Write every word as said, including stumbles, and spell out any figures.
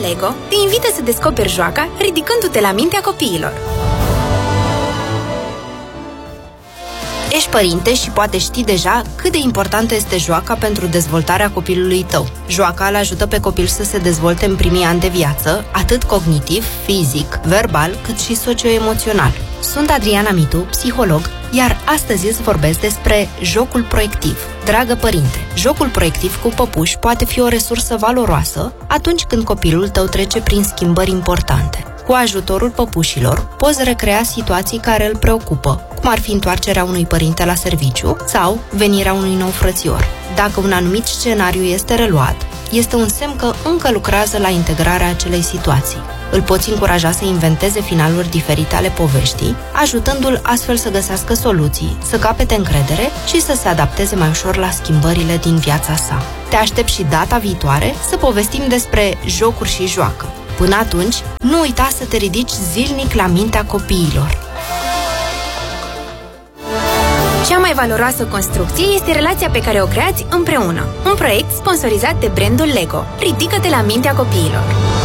Lego te invită să descoperi joaca ridicându-te la mintea copiilor. Ești părinte și poate ști deja cât de importantă este joaca pentru dezvoltarea copilului tău. Joaca îl ajută pe copil să se dezvolte în primii ani de viață, atât cognitiv, fizic, verbal, cât și socio-emoțional. Sunt Adriana Mitu, psiholog, iar astăzi îți vorbesc despre jocul proiectiv. Dragă părinte, jocul proiectiv cu păpuși poate fi o resursă valoroasă atunci când copilul tău trece prin schimbări importante. Cu ajutorul păpușilor, poți recrea situații care îl preocupă, cum ar fi întoarcerea unui părinte la serviciu sau venirea unui nou frățior. Dacă un anumit scenariu este reluat, este un semn că încă lucrează la integrarea acelei situații. Îl poți încuraja să inventeze finaluri diferite ale poveștii, ajutându-l astfel să găsească soluții, să capete încredere și să se adapteze mai ușor la schimbările din viața sa. Te aștept și data viitoare să povestim despre jocuri și joacă. Până atunci, nu uita să te ridici zilnic la mintea copiilor. Cea mai valoroasă construcție este relația pe care o creați împreună. Un proiect sponsorizat de brandul Lego. Ridică-te la mintea copiilor.